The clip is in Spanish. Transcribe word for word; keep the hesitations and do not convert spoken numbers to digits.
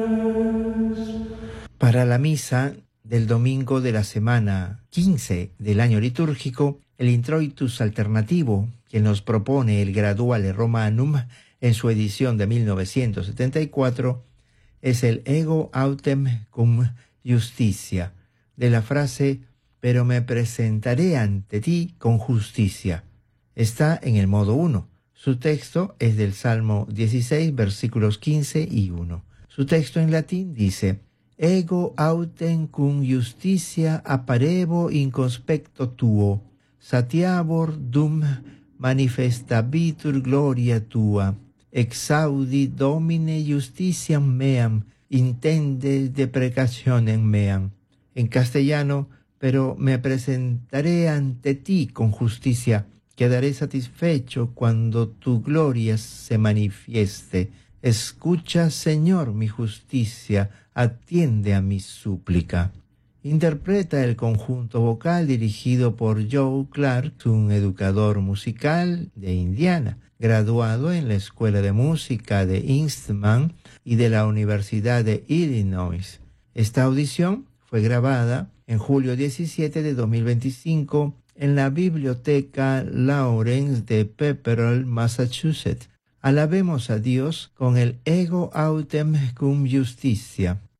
Para la misa del domingo de la semana quince del año litúrgico, el introitus alternativo que nos propone el Graduale Romanum en su edición de mil novecientos setenta y cuatro es el Ego autem cum justitia, de la frase «pero me presentaré ante ti con justicia». Está en el modo uno. Su texto es del Salmo dieciséis, versículos quince y uno. Su texto en latín dice: «Ego autem cum justitia apparevo in conspecto tuo, satiavor dum manifestabitur gloria tua, exaudi Domine justitiam meam, intende deprecationem meam». En castellano: «pero me presentaré ante ti con justicia, quedaré satisfecho cuando tu gloria se manifieste. Escucha, Señor, mi justicia, atiende a mi súplica». Interpreta el conjunto vocal dirigido por Joe Clark, un educador musical de Indiana, graduado en la Escuela de Música de Eastman y de la Universidad de Illinois. Esta audición fue grabada en julio diecisiete de dos mil veinticinco en la Biblioteca Lawrence de Pepperell, Massachusetts. Alabemos a Dios con el Ego autem cum justitia.